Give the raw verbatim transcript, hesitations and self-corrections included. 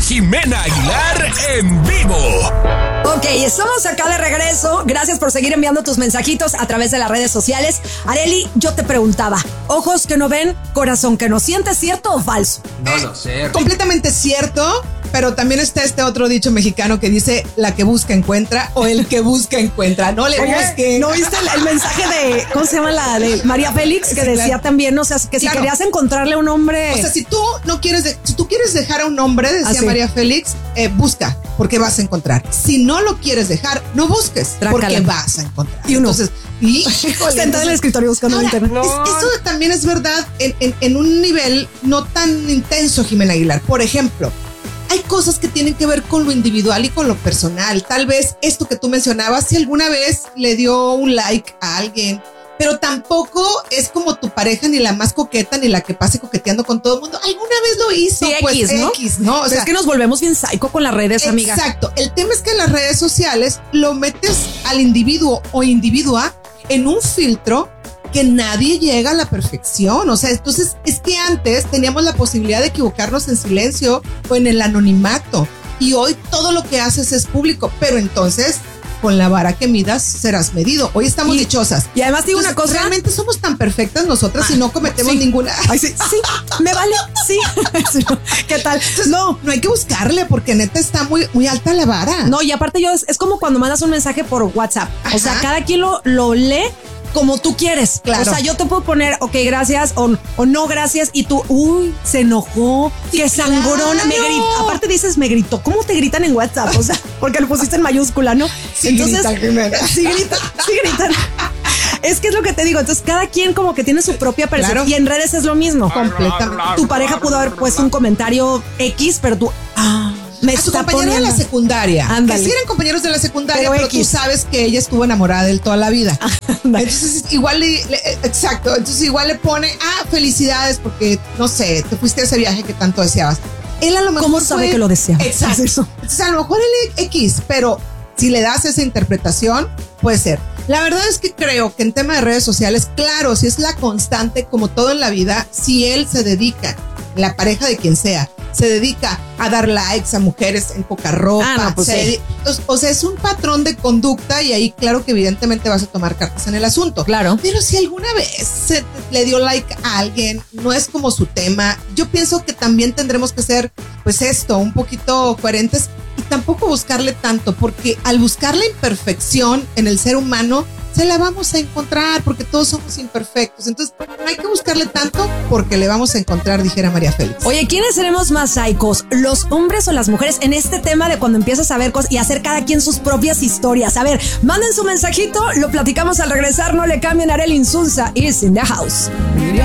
Jimena Aguilar en vivo. Ok, estamos acá de regreso. Gracias por seguir enviando tus mensajitos a través de las redes sociales. Arely, yo te preguntaba, ojos que no ven, corazón que no siente, ¿cierto o falso? No lo sé. Completamente cierto, pero también está este otro dicho mexicano que dice la que busca encuentra o el que busca encuentra. No le busquen. ¿No viste el, el mensaje de, ¿cómo se llama la de María Félix? Que Sí, decía claro. también, o sea, que si Claro. querías encontrarle a un hombre... O sea, si tú no quieres, de- si tú quieres dejar a un hombre, decía Así. María Félix, eh, busca, porque vas a encontrar. Si no lo quieres dejar, no busques, Trácala. porque vas a encontrar. Y uno. Entonces, y, Sentada en el escritorio buscando en ahora, internet. es- eso también es verdad en, en- en un nivel no tan intenso, Jimena Aguilar. Por ejemplo, hay cosas que tienen que ver con lo individual y con lo personal. Tal vez esto que tú mencionabas, si alguna vez le dio un like a alguien, pero tampoco es como tu pareja ni la más coqueta ni la que pase coqueteando con todo el mundo. Alguna vez lo hizo, Sí, pues X, ¿no? X, ¿no? O Pero sea, es que nos volvemos bien psycho con las redes, amiga. exacto. El tema es que en las redes sociales lo metes al individuo o individua en un filtro que nadie llega a la perfección. O sea, entonces es que antes teníamos la posibilidad de equivocarnos en silencio o en el anonimato. Y hoy todo lo que haces es público. Pero entonces, con la vara que midas, serás medido. Hoy estamos Y- dichosas. Y además digo Entonces, una cosa... realmente somos tan perfectas nosotras Ah, y no cometemos sí. ninguna. Ay, sí, sí, me vale, sí. ¿Qué tal? No, No hay que buscarle porque neta está muy, muy alta la vara. no, y aparte yo, es, es como cuando mandas un mensaje por WhatsApp. O sea, Ajá. cada quien lo, lo lee como tú quieres. Claro. O sea, yo te puedo poner, ok, gracias, o, o no, gracias, y tú, uy, se enojó, que sangrón, me claro. gritó. Aparte dices, me gritó. ¿Cómo te gritan en WhatsApp? O sea, porque lo pusiste en mayúscula, ¿no? Sí gritan, Jimena. sí gritan, sí gritan. Es que es lo que te digo. Entonces, cada quien como que tiene su propia percepción. Claro. Y en redes es lo mismo. Completamente. Tu pareja pudo haber puesto un comentario X, pero tú, ah, me A su está compañero de poniendo. la secundaria. Ándale. Que sí eran compañeros de la secundaria, Pero pero, X. tú sabes que ella estuvo enamorada de él toda la vida. Ándale. Entonces, igual le, le- exacto. Entonces, igual le pone, ah, felicidades porque, no sé, te fuiste a ese viaje que tanto deseabas. Él a lo mejor. ¿Cómo sabe fue- que lo deseaba? Exacto. Es eso. Entonces, a lo mejor él X, pero si le das esa interpretación, puede ser. La verdad es que creo que en tema de redes sociales, claro, si es la constante, como todo en la vida, si él se dedica, la pareja de quien sea, se dedica a dar likes a mujeres en poca ropa. Ah, no, pues se sí. dedi- o, o sea, es un patrón de conducta y ahí claro que evidentemente vas a tomar cartas en el asunto. Claro. Pero si alguna vez se le dio like a alguien, no es como su tema, yo pienso que también tendremos que ser, pues esto, un poquito coherentes y tampoco buscarle tanto, porque al buscar la imperfección en el ser humano, se la vamos a encontrar porque todos somos imperfectos. Entonces, no hay que buscarle tanto porque le vamos a encontrar, dijera María Félix. Oye, ¿quiénes seremos más psicos? ¿Los hombres o las mujeres? En este tema de cuando empiezas a ver cosas y hacer cada quien sus propias historias. A ver, manden su mensajito, lo platicamos al regresar. No le cambien. Arely Insunza is in the house.